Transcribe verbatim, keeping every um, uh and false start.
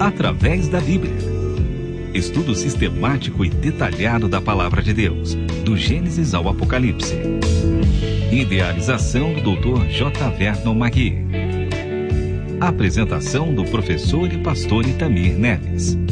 através da Bíblia. Estudo sistemático e detalhado da Palavra de Deus, do Gênesis ao Apocalipse. Idealização do doutor J. Vernon Magui. Apresentação do professor e pastor Itamir Neves.